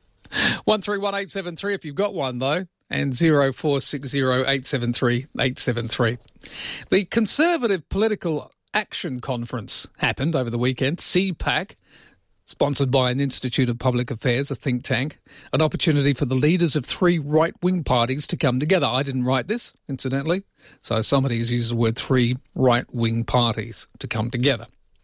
one three one eight seven three if you've got one, though, and zero four six zero eight seven three eight seven three. The Conservative Political Action Conference happened over the weekend, C PAC, sponsored by an Institute of Public Affairs, a think tank, an opportunity for the leaders of three right-wing parties to come together. I didn't write this, incidentally, so somebody has used the word three right-wing parties to come together.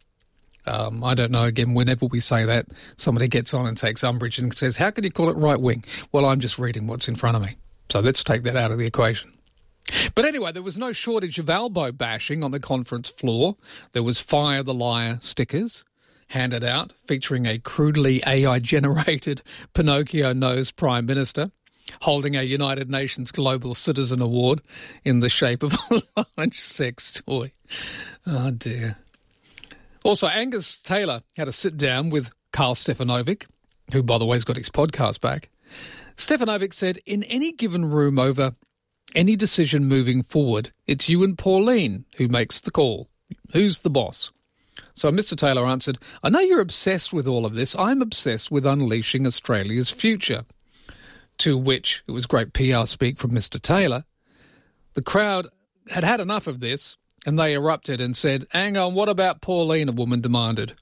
Um, I don't know, again, whenever we say that, somebody gets on and takes umbrage and says, how can you call it right-wing? Well, I'm just reading what's in front of me. So let's take that out of the equation. But anyway, there was no shortage of elbow bashing on the conference floor. There was Fire the Liar stickers handed out featuring a crudely A I-generated Pinocchio-nosed Prime Minister holding a United Nations Global Citizen Award in the shape of a large sex toy. Oh, dear. Also, Angus Taylor had a sit-down with Karl Stefanovic, who, by the way, has got his podcast back. Stefanovic said, in any given room over any decision moving forward, it's you and Pauline who makes the call. Who's the boss? So Mister Taylor answered, I know you're obsessed with all of this. I'm obsessed with unleashing Australia's future. To which, it was great P R speak from Mister Taylor. The crowd had had enough of this, and they erupted and said, hang on, what about Pauline, a woman demanded.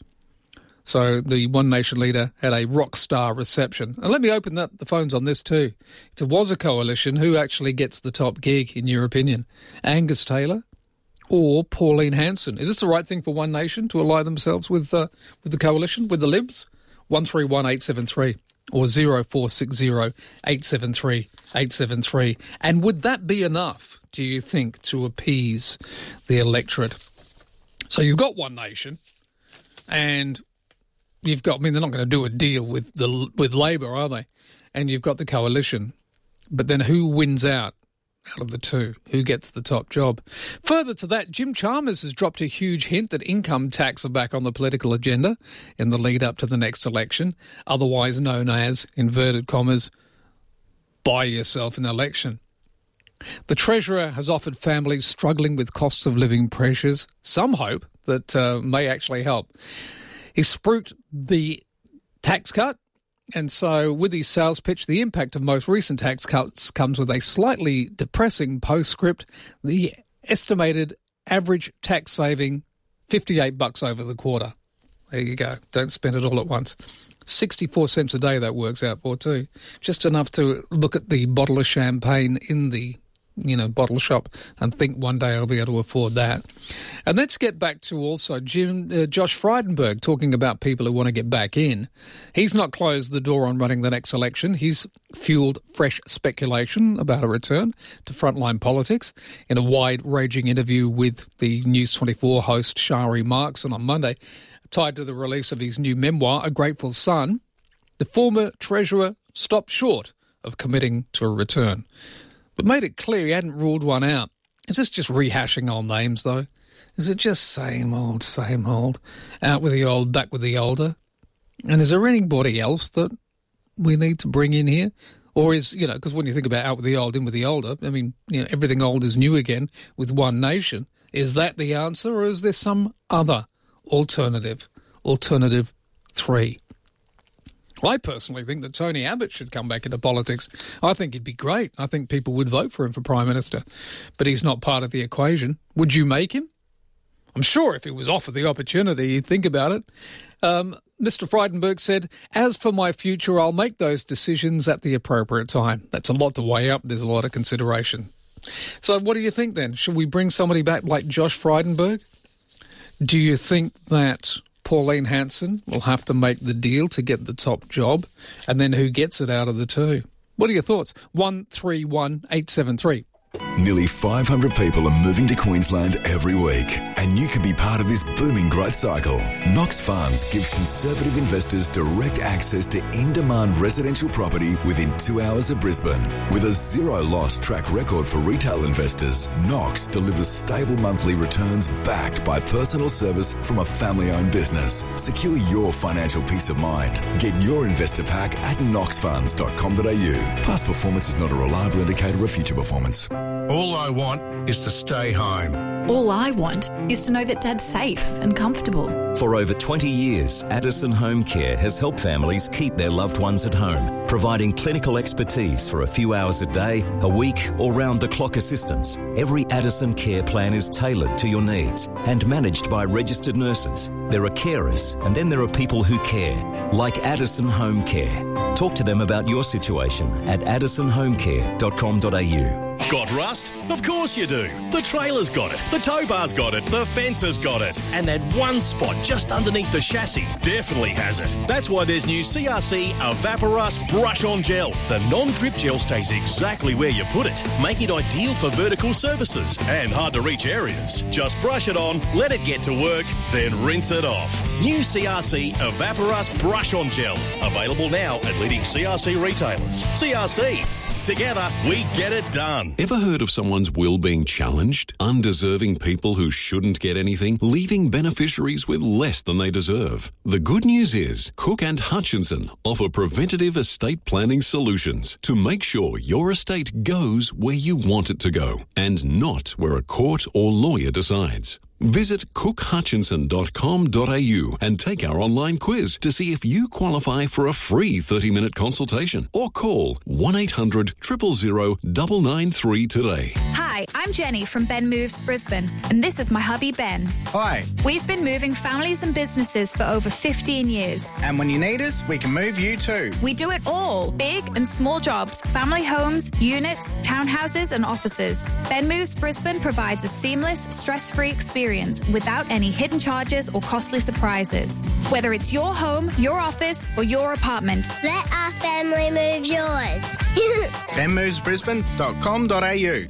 So the One Nation leader had a rock star reception. And let me open up the phones on this too. If there was a coalition, who actually gets the top gig, in your opinion? Angus Taylor or Pauline Hanson? Is this the right thing for One Nation to ally themselves with uh, with the coalition, with the Libs? one three one eight seven three or zero four six zero eight seven three eight seven three. And would that be enough, do you think, to appease the electorate? So you've got One Nation and you've got, I mean, they're not going to do a deal with the with Labor, are they? And you've got the coalition. But then who wins out out of the two? Who gets the top job? Further to that, Jim Chalmers has dropped a huge hint that income tax are back on the political agenda in the lead up to the next election, otherwise known as, inverted commas, buy yourself an election. The Treasurer has offered families struggling with costs of living pressures some hope that uh, may actually help. He spruiked the tax cut And so with his sales pitch, the impact of most recent tax cuts comes with a slightly depressing postscript. The estimated average tax saving, fifty-eight bucks over the quarter. There you go. Don't spend it all at once. sixty-four cents a day that works out for too. Just enough to look at the bottle of champagne in the, you know, bottle shop and think one day I'll be able to afford that. And let's get back to also Jim, uh, Josh Frydenberg talking about people who want to get back in. He's not closed the door on running the next election. He's fueled fresh speculation about a return to frontline politics in a wide-ranging interview with the News twenty-four host Shari Markson on Monday. Tied to the release of his new memoir, A Grateful Son, the former Treasurer stopped short of committing to a return, but made it clear he hadn't ruled one out. Is this just rehashing old names, though? Is it just same old, same old, out with the old, back with the older? And is there anybody else that we need to bring in here? Or is, you know, because when you think about out with the old, in with the older, I mean, you know, everything old is new again with one nation. Is that the answer, or is there some other alternative, alternative three? I personally think that Tony Abbott should come back into politics. I think he'd be great. I think people would vote for him for Prime Minister, but he's not part of the equation. Would you make him? I'm sure if he was offered the opportunity, he'd think about it. Um, Mister Frydenberg said, as for my future, I'll make those decisions at the appropriate time. That's a lot to weigh up. There's a lot of consideration. So what do you think then? Should we bring somebody back like Josh Frydenberg? Do you think that Pauline Hanson will have to make the deal to get the top job? And then who gets it out of the two? What are your thoughts? one three one eight seven three. Nearly five hundred people are moving to Queensland every week, and you can be part of this booming growth cycle. Knox Funds gives conservative investors direct access to in-demand residential property within two hours of Brisbane. With a zero-loss track record for retail investors, Knox delivers stable monthly returns backed by personal service from a family-owned business. Secure your financial peace of mind. Get your investor pack at knox funds dot com dot a u. Past performance is not a reliable indicator of future performance. All I want is to stay home. All I want is to know that Dad's safe and comfortable. For over twenty years, Addison Home Care has helped families keep their loved ones at home, providing clinical expertise for a few hours a day, a week, or round-the-clock assistance. Every Addison Care plan is tailored to your needs and managed by registered nurses. There are carers, and then there are people who care, like Addison Home Care. Talk to them about your situation at addison home care dot com dot a u. Got rust? Of course you do. The trailer's got it, the tow bar's got it, the fence has got it, and that one spot just underneath the chassis definitely has it. That's why there's new C R C Evaporust Brush On Gel. The non-drip gel stays exactly where you put it, making it ideal for vertical surfaces and hard-to-reach areas. Just brush it on, let it get to work, then rinse it off. New C R C Evaporust Brush On Gel. Available now at leading C R C retailers. C R C. Together, we get it done. Ever heard of someone's will being challenged? Undeserving people who shouldn't get anything, leaving beneficiaries with less than they deserve. The good news is Cook and Hutchinson offer preventative estate planning solutions to make sure your estate goes where you want it to go and not where a court or lawyer decides. Visit cook hutchinson dot com dot a u and take our online quiz to see if you qualify for a free thirty-minute consultation, or call one eight hundred, zero zero zero, nine nine three today. Hi, I'm Jenny from Ben Moves Brisbane, and this is my hubby Ben. Hi. We've been moving families and businesses for over fifteen years. And when you need us, we can move you too. We do it all, big and small jobs, family homes, units, townhouses and offices. Ben Moves Brisbane provides a seamless, stress-free experience without any hidden charges or costly surprises. Whether it's your home, your office or your apartment, let our family move yours. ben moves brisbane dot com dot a u.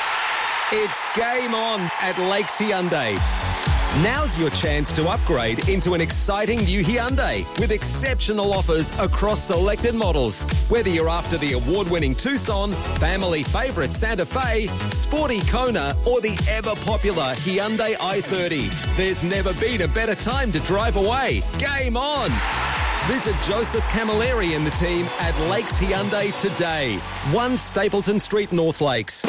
It's game on at Lakes Hyundai. Now's your chance to upgrade into an exciting new Hyundai with exceptional offers across selected models. Whether you're after the award-winning Tucson, family favourite Santa Fe, sporty Kona or the ever-popular Hyundai i thirty, there's never been a better time to drive away. Game on! Visit Joseph Camilleri and the team at Lakes Hyundai today. one Stapleton Street, North Lakes.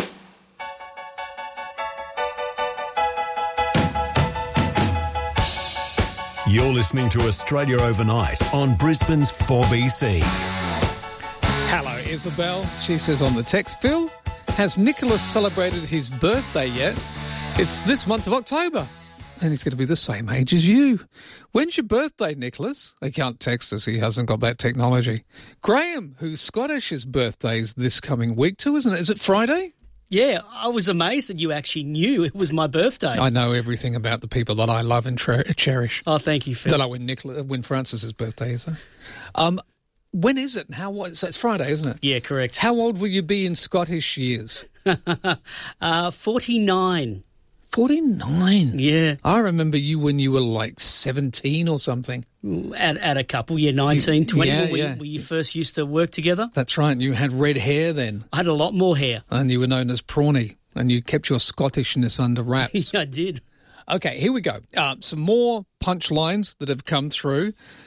You're listening to Australia Overnight on Brisbane's four B C. Hello, Isabel. She says on the text, Phil, has Nicholas celebrated his birthday yet? It's this month of October, and he's going to be the same age as you. When's your birthday, Nicholas? He can't text us. He hasn't got that technology. Graham, who's Scottish, his birthday's this coming week too, isn't it? Is it Friday? Yeah, I was amazed that you actually knew it was my birthday. I know everything about the people that I love and tre- cherish. Oh, thank you, Phil. Don't know when Nicholas, when Francis's birthday is, though. Um, when is it and how, what, so it's Friday, isn't it? Yeah, correct. How old will you be in Scottish years? uh, forty-nine. forty-nine? Yeah. I remember you when you were like seventeen or something. At, at a couple, yeah, nineteen, twenty, yeah, when, we, yeah. when you first used to work together. That's right, and you had red hair then. I had a lot more hair. And you were known as Prawny, and you kept your Scottishness under wraps. I did. Okay, here we go. Uh, some more punchlines that have come through.